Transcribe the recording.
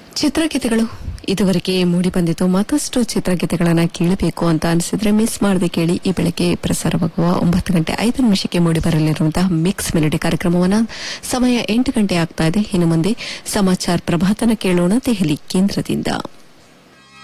ಚಿತ್ರಗೀತೆಗಳು ಇದುವರೆಗೆ ಮೂಡಿ ಬಂದಿತ್ತು. ಮತ್ತಷ್ಟು ಚಿತ್ರಗೀತೆಗಳನ್ನ ಕೇಳಬೇಕು ಅಂತ ಅನಿಸಿದ್ರೆ ಮಿಸ್ ಮಾಡದೆ ಕೇಳಿ. ಈ ಬೆಳಗ್ಗೆ ಪ್ರಸಾರವಾಗುವ 9:05 ಮೂಡಿ ಬರಲಿರುವಂತಹ ಮಿಕ್ಸ್ ಮೆಲಡಿ ಕಾರ್ಯಕ್ರಮವನ್ನು ಸಮಯ 8 ಗಂಟೆ ಆಗ್ತಾ ಇದೆ. ಇನ್ನು ಮುಂದೆ ಸಮಾಚಾರ ಪ್ರಭಾತನ ಕೇಳೋಣ ದೆಹಲಿ ಕೇಂದ್ರದಿಂದ.